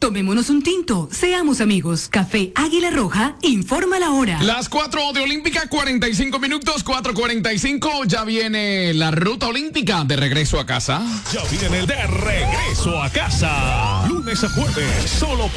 Tomémonos un tinto, seamos amigos. Café Águila Roja, informa la hora. Las 4 de Olímpica, 45 minutos, 4:45. Ya viene la ruta olímpica de regreso a casa. Ya viene de regreso a casa. Lunes a jueves, solo